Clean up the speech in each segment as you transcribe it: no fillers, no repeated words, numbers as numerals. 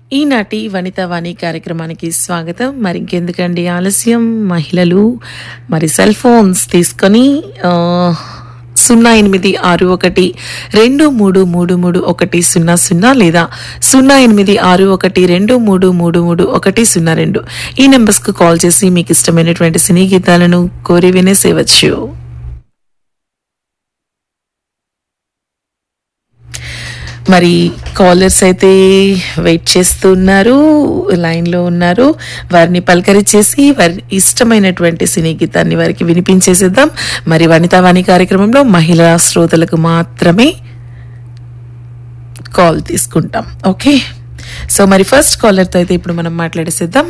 ఈనాటి వనితా వాణి కార్యక్రమానికి స్వాగతం. మరి ఇంకెందుకండి ఆలస్యం, మహిళలు మరి సెల్ ఫోన్స్ తీసుకొని 086123333100 లేదా 086123333102 ఈ నెంబర్స్కు కాల్ చేసి మీకు ఇష్టమైనటువంటి సినీ గీతాలను కోరి వినేసేవచ్చు. మరి కాలర్స్ అయితే వెయిట్ చేస్తున్నారు, లైన్లో ఉన్నారు. వారిని పలకరించేసి వారి ఇష్టమైనటువంటి సినీ గీతాన్ని వారికి వినిపించేసేద్దాం. మరి వనితావాణి కార్యక్రమంలో మహిళా శ్రోతలకు మాత్రమే కాల్ తీసుకుంటాం. ఓకే, సో మరి ఫస్ట్ కాలర్తో అయితే ఇప్పుడు మనం మాట్లాడేసేద్దాం.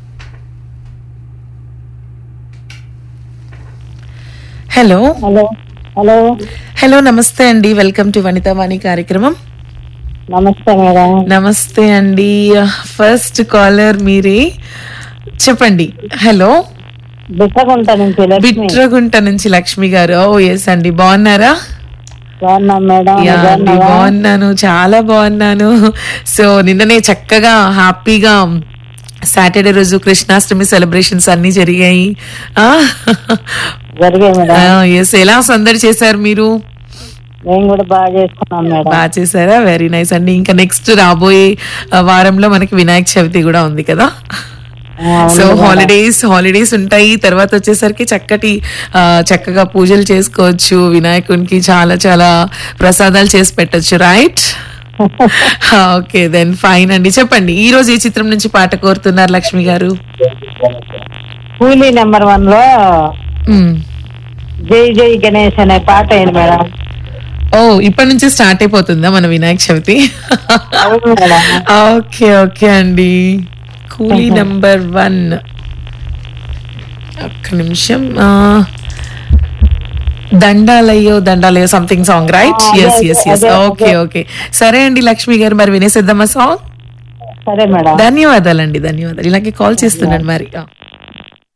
హలో హలో హలో హలో నమస్తే అండి, వెల్కమ్ టు వనితావాణి కార్యక్రమం. నమస్తే మేడం. నమస్తే అండి, ఫస్ట్ కాలర్ మీరే, చెప్పండి. హలో, బిట్టగుంట నుంచి లక్ష్మి. బిట్రగుంట నుంచి లక్ష్మి గారు. ఓ ఎస్ అండి, బాగున్నారా? బాగున్నాం మేడం. యా అండి, బాగున్నాను, చాలా బాగున్నాను. సో నిన్ననే చక్కగా హ్యాపీగా సాటర్డే రోజు కృష్ణాష్టమి సెలబ్రేషన్స్ అన్ని జరిగాయి. జరిగాయి మేడం. ఎస్, ఎలా సందడి చేశారు మీరు? మేము కూడా బాగా చేసుకున్నాం మేడం. బాగా చేశారా? వెరీ నైస్ అండి. ఇంకా నెక్స్ట్ రాబోయే వారంలో మనకి వినాయక చవితి కూడా ఉంది కదా. సో హాలిడేస్ ఉంటాయి. తర్వాత వచ్చేసరికి చక్కగా పూజలు చేసుకోవచ్చు, వినాయకునికి చాలా చాలా ప్రసాదాలు చేసి పెట్టచ్చు, రైట్? ఓకే దెన్ ఫైన్ అండి. చెప్పండి, ఈ రోజు ఈ చిత్రం నుంచి పాట కోరుతున్నారు లక్ష్మి గారు? కూలీ నెంబర్ 1 లో జై జై గణేష్ అనే పాట అయింది మేడం. ఓ, ఇప్పటి నుంచి స్టార్ట్ అయిపోతుందా మన వినాయక చవితి? అవును మేడం. ఓకే ఓకే అండి. కూలీ నెంబర్ 1, ఒక్క నిమిషం. దండాలయ్యో something song, right? Yes yes yes, okay okay. సరే అండి లక్ష్మి గారు, మరి వినేసేద్దామా సాంగ్? సరే మేడం. ధన్యవాదాలండి, ధన్యవాదాలు. ఇలాగే కాల్ చేస్తున్నాను మరి.